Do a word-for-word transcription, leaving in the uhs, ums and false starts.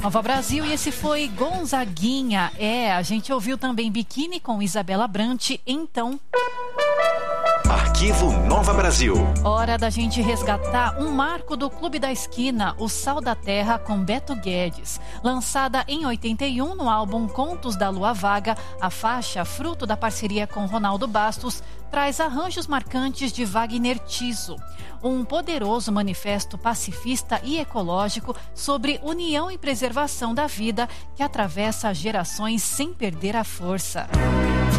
Nova Brasil, e esse foi Gonzaguinha. É, a gente ouviu também Biquíni com Isabela Brant, então... Arquivo Nova Brasil. Hora da gente resgatar um marco do Clube da Esquina, o Sal da Terra com Beto Guedes. Lançada em oitenta e um no álbum Contos da Lua Vaga, a faixa, fruto da parceria com Ronaldo Bastos, traz arranjos marcantes de Wagner Tiso. Um poderoso manifesto pacifista e ecológico sobre união e preservação da vida que atravessa gerações sem perder a força.